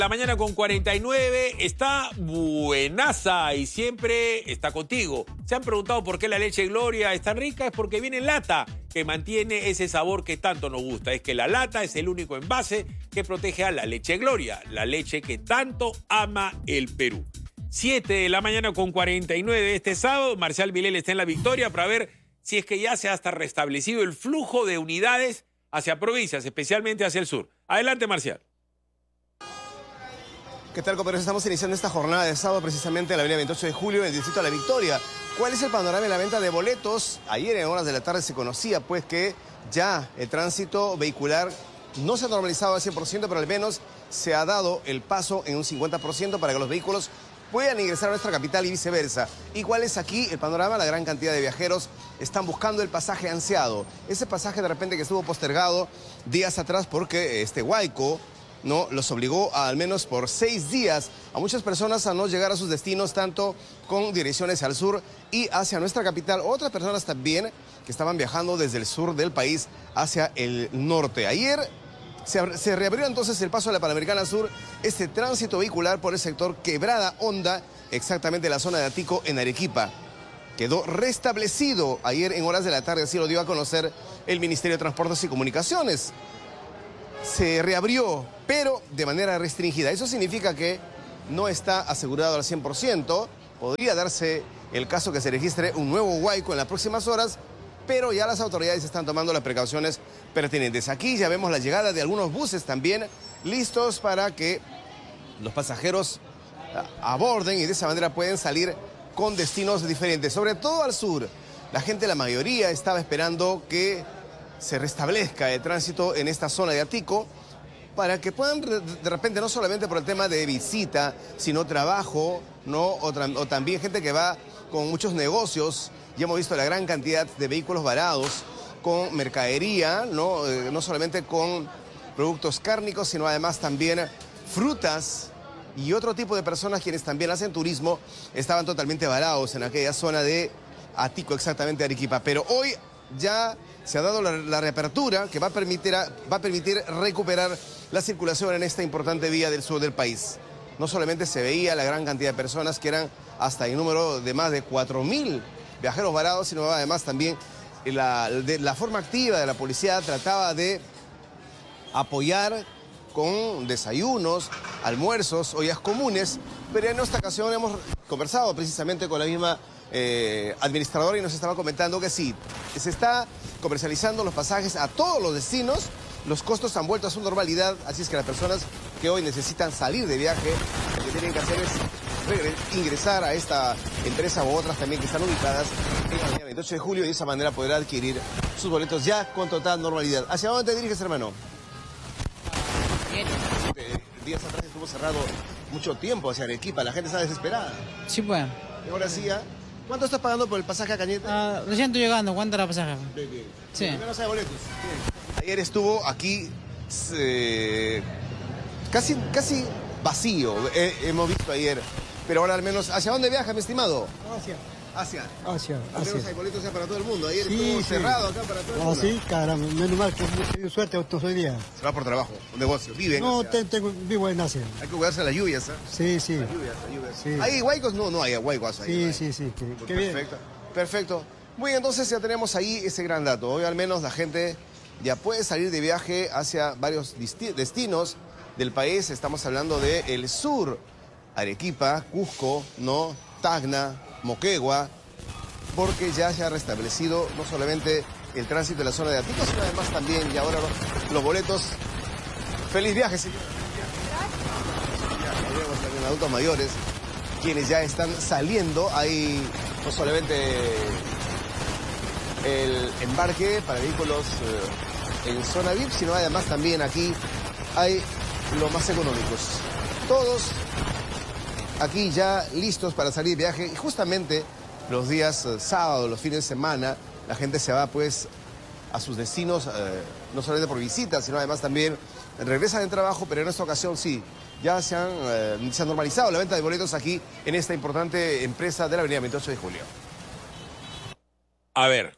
La mañana con 49 está buenaza y siempre está contigo. Se han preguntado por qué la leche Gloria es tan rica. Es porque viene en lata, que mantiene ese sabor que tanto nos gusta. Es que la lata es el único envase que protege a la leche Gloria, la leche que tanto ama el Perú. 7 de la mañana con 49 este sábado. Marcial Vilel está en La Victoria para ver si es que ya se ha hasta restablecido el flujo de unidades hacia provincias, especialmente hacia el sur. Adelante, Marcial. ¿Qué tal, compañeros? Estamos iniciando esta jornada de sábado precisamente en la avenida 28 de julio, en el distrito de La Victoria. ¿Cuál es el panorama de la venta de boletos? Ayer en horas de la tarde se conocía pues que ya el tránsito vehicular no se ha normalizado al 100%, pero al menos se ha dado el paso en un 50% para que los vehículos puedan ingresar a nuestra capital y viceversa. ¿Y cuál es aquí el panorama? La gran cantidad de viajeros están buscando el pasaje ansiado. Ese pasaje de repente que estuvo postergado días atrás porque Huayco no los obligó al menos por 6 días a muchas personas a no llegar a sus destinos, tanto con direcciones al sur y hacia nuestra capital. Otras personas también que estaban viajando desde el sur del país hacia el norte. Ayer se reabrió entonces el paso de la Panamericana Sur, este tránsito vehicular por el sector Quebrada Honda, exactamente la zona de Atico en Arequipa. Quedó restablecido ayer en horas de la tarde, así lo dio a conocer el Ministerio de Transportes y Comunicaciones. Se reabrió, pero de manera restringida. Eso significa que no está asegurado al 100%. Podría darse el caso que se registre un nuevo Huayco en las próximas horas, pero ya las autoridades están tomando las precauciones pertinentes. Aquí ya vemos la llegada de algunos buses también listos para que los pasajeros aborden y de esa manera pueden salir con destinos diferentes, sobre todo al sur. La gente, la mayoría, estaba esperando que se restablezca el tránsito en esta zona de Atico para que puedan de repente, no solamente por el tema de visita, sino trabajo, ¿no? o también gente que va con muchos negocios. Ya hemos visto la gran cantidad de vehículos varados con mercadería, no solamente con productos cárnicos, sino además también frutas y otro tipo de personas quienes también hacen turismo estaban totalmente varados en aquella zona de Atico, exactamente Arequipa. Pero hoy ya se ha dado la reapertura que va a permitir recuperar la circulación en esta importante vía del sur del país. No solamente se veía la gran cantidad de personas, que eran hasta el número de más de 4.000 viajeros varados, sino además también la forma activa de la policía trataba de apoyar con desayunos, almuerzos, ollas comunes, pero en esta ocasión hemos conversado precisamente con la misma administradora y nos estaba comentando que sí, se está comercializando los pasajes a todos los destinos, los costos han vuelto a su normalidad, así es que las personas que hoy necesitan salir de viaje, lo que tienen que hacer es ingresar a esta empresa u otras también que están ubicadas en la avenida 28 de julio y de esa manera poder adquirir sus boletos ya con total normalidad. ¿Hacia dónde te diriges, hermano? Días atrás estuvo cerrado mucho tiempo hacia Arequipa, la gente está desesperada. Sí, pues. Y ahora sí, ¿eh? ¿Cuánto estás pagando por el pasaje a Cañete? Recién estoy llegando, ¿cuánto era el pasaje? Bien, bien. Sí. Primero de boletos. Bien. Ayer estuvo aquí casi vacío, hemos visto ayer. Pero ahora al menos, ¿hacia dónde viaja, mi estimado? Asia. Al menos hay boletos ya para todo el mundo. Ayer estuvo cerrado acá para todo el mundo. Sí, caramba, menos mal que hemos tenido suerte estos hoy días. Se va por trabajo, un negocio, vive en No, Asia. vivo en Asia. Hay que cuidarse de las lluvias, ¿eh? Sí. Las lluvias. Sí. ¿Hay huaicos? No hay huaicos ahí. Sí. Qué bien. Perfecto. Muy bien, entonces ya tenemos ahí ese gran dato. Hoy al menos la gente ya puede salir de viaje hacia varios destinos del país. Estamos hablando del sur, Arequipa, Cusco, Tacna, Moquegua, porque ya se ha restablecido no solamente el tránsito de la zona de Atico, sino además también, y ahora los boletos. ¡Feliz viaje, señor! Ya tenemos también adultos mayores, quienes ya están saliendo. Hay no solamente el embarque para vehículos en zona VIP, sino además también aquí hay los más económicos. Todos aquí ya listos para salir de viaje y justamente los días sábados, los fines de semana, la gente se va pues a sus destinos, no solamente por visitas, sino además también regresan del trabajo, pero en esta ocasión sí, ya se ha normalizado la venta de boletos aquí en esta importante empresa de la avenida 28 de julio. A ver,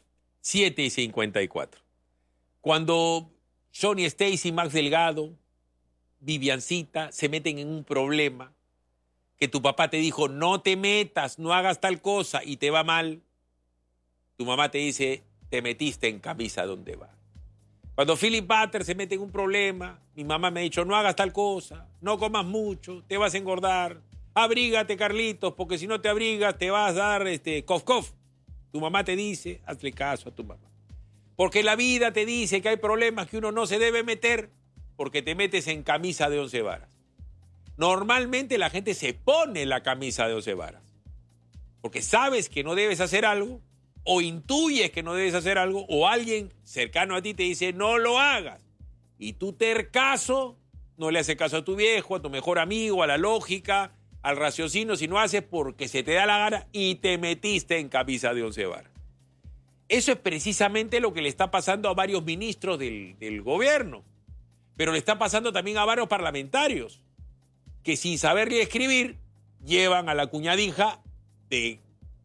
7:54. Cuando Johnny Stacy, Max Delgado, Viviancita, se meten en un problema, que tu papá te dijo, no te metas, no hagas tal cosa, y te va mal, tu mamá te dice, te metiste en camisa donde va. Cuando Philip Butter se mete en un problema, mi mamá me ha dicho, no hagas tal cosa, no comas mucho, te vas a engordar, abrígate, Carlitos, porque si no te abrigas te vas a dar cof. Tu mamá te dice, hazle caso a tu mamá. Porque la vida te dice que hay problemas que uno no se debe meter porque te metes en camisa de 11 varas. Normalmente la gente se pone la camisa de 11 varas porque sabes que no debes hacer algo o intuyes que no debes hacer algo o alguien cercano a ti te dice no lo hagas y tú tercaso no le haces caso a tu viejo, a tu mejor amigo, a la lógica, al raciocinio, si no haces porque se te da la gana y te metiste en camisa de 11 varas. Eso es precisamente lo que le está pasando a varios ministros del gobierno, pero le está pasando también a varios parlamentarios que sin saberle escribir llevan a la cuñadija de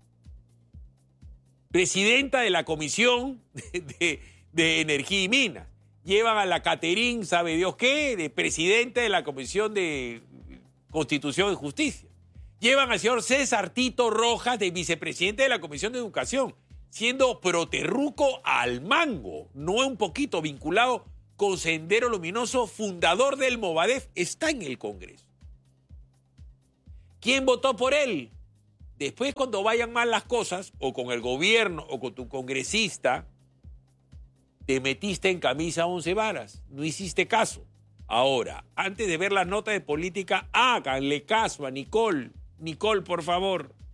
presidenta de la Comisión de Energía y Minas. Llevan a la Caterín, sabe Dios qué, de presidenta de la Comisión de Constitución y Justicia. Llevan al señor César Tito Rojas, de vicepresidente de la Comisión de Educación, siendo proterruco al mango, no un poquito vinculado con Sendero Luminoso, fundador del Movadef, está en el Congreso. ¿Quién votó por él? Después, cuando vayan mal las cosas, o con el gobierno, o con tu congresista, te metiste en camisa 11 varas, no hiciste caso. Ahora, antes de ver las notas de política, háganle caso a Nicole. Nicole, por favor.